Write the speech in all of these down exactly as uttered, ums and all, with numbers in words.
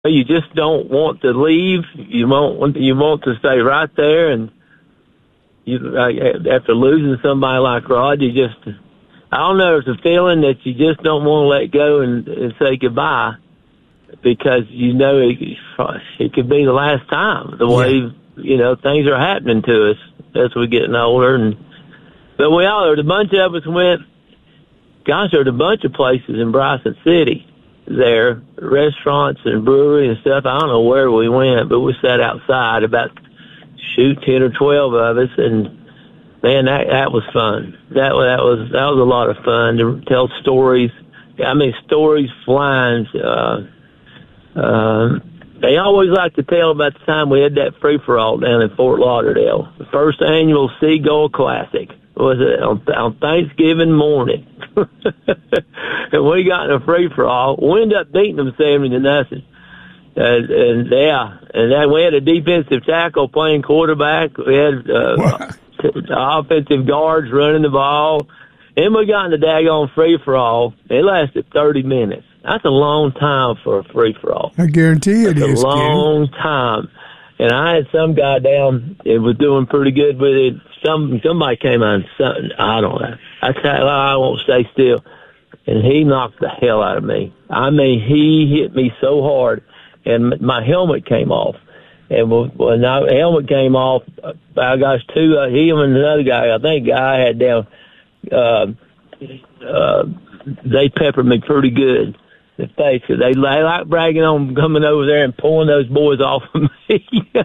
you just don't want to leave. You want you want to stay right there, and you after losing somebody like Rod, you just I don't know. It's a feeling that you just don't want to let go and, and say goodbye because you know it, it could be the last time. The way yeah. you know things are happening to us as we're getting older, and but we all there's a bunch of us went. Gosh, there's a bunch of places in Bryson City. There, restaurants and brewery and stuff. I don't know where we went, but we sat outside, about shoot ten or twelve of us, and man, that that was fun. That that was that was a lot of fun to tell stories. I mean, stories flying. Uh, uh, they always like to tell about the time we had that free for all down in Fort Lauderdale, the first annual Seagull Classic. Was it on, on Thanksgiving morning? And we got in a free for all. We ended up beating them seventy to nothing. And, and yeah, and then we had a defensive tackle playing quarterback. We had uh, t- offensive guards running the ball. And we got in the daggone free for all. It lasted thirty minutes. That's a long time for a free for all. I guarantee it That's is. a long Ken. time. And I had some guy down. It was doing pretty good with it. Some somebody came on something. I don't know. I tell I won't stay still. And he knocked the hell out of me. I mean, he hit me so hard, and my helmet came off. And when my helmet came off, I got two. Uh, him and another guy. I think guy had down. Uh, uh, they peppered me pretty good. The face, cause they, they like bragging on coming over there and pulling those boys off of me.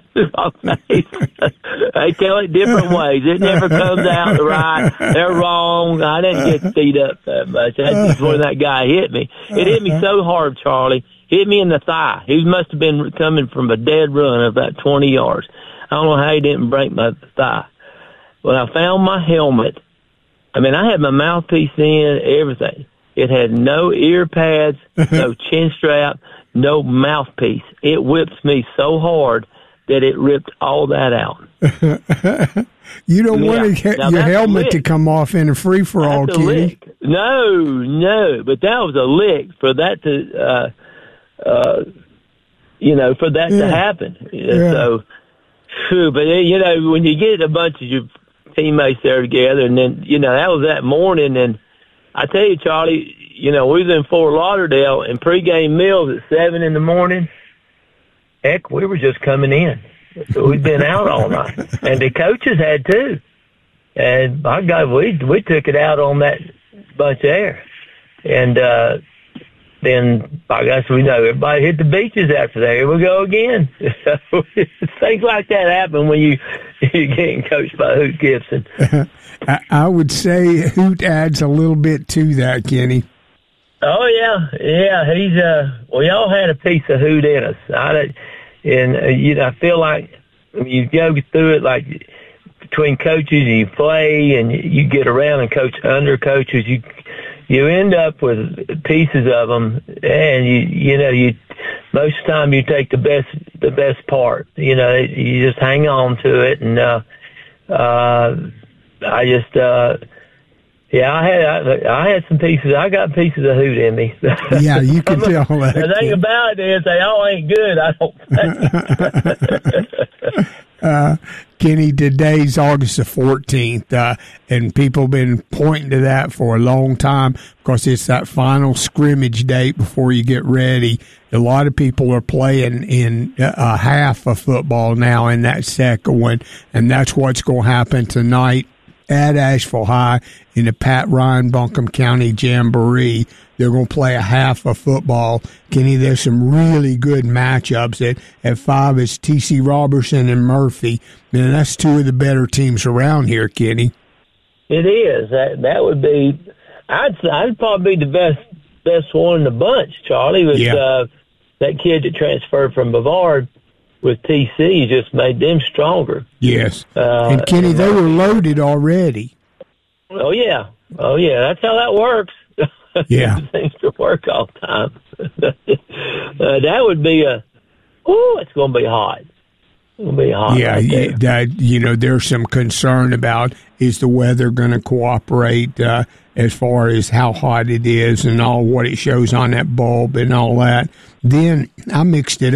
They tell it different ways. It never comes out right. They're wrong. I didn't get beat up that much. That's just when that guy hit me. It hit me so hard, Charlie. Hit me in the thigh. He must have been coming from a dead run of about twenty yards. I don't know how he didn't break my thigh. When I found my helmet, I mean, I had my mouthpiece in, everything. It had no ear pads, no chin strap, no mouthpiece. It whipped me so hard that it ripped all that out. You don't yeah. want to get now, your helmet to come off in a free-for-all, Kenny. No, no, but that was a lick for that to, uh, uh, you know, for that yeah. to happen. Yeah. So, phew, but, you know, when you get a bunch of your teammates there together, and then, you know, that was that morning, and I tell you, Charlie, you know, we was in Fort Lauderdale and pregame meals at seven in the morning. Heck, we were just coming in. So we'd been out all night. And the coaches had too. And by God, we we took it out on that bunch there. And uh then I guess we know everybody hit the beaches after that. Here we go again. So things like that happen when you you're getting coached by Hoot Gibson. I, I would say Hoot adds a little bit to that, Kenny. Oh yeah, yeah. He's uh. We all had a piece of Hoot in us. I, and uh, you know, I feel like when you go through it, like between coaches, and you play and you get around and coach under coaches, you you end up with pieces of them, and you you know you most of the time you take the best the best part. You know, you just hang on to it, and uh, uh, I just uh. Yeah, I had I, I had some pieces. I got pieces of Hoot in me. Yeah, you can tell that. The thing about it is they all ain't good, I don't think. uh, Kenny, today's August the fourteenth, uh, and people have been pointing to that for a long time because it's that final scrimmage date before you get ready. A lot of people are playing in a half of football now in that second one, and that's what's going to happen tonight at Asheville High in the Pat Ryan Buncombe County Jamboree. They're going to play a half of football. Kenny, there's some really good matchups. At, at five, it's T C Robertson and Murphy. And that's two of the better teams around here, Kenny. It is. That that would be, I'd say, I'd probably be the best best one in the bunch, Charlie, with yeah. uh, that kid that transferred from Bavard. With T C, just made them stronger. Yes. Uh, and, Kenny, they were loaded already. Oh, yeah. Oh, yeah. That's how that works. Yeah. It seems to work all the time. uh, that would be a, oh, it's going to be hot. It's going to be hot. Yeah, right that, you know, there's some concern about is the weather going to cooperate. Uh, as far as how hot it is and all what it shows on that bulb and all that. Then I mixed it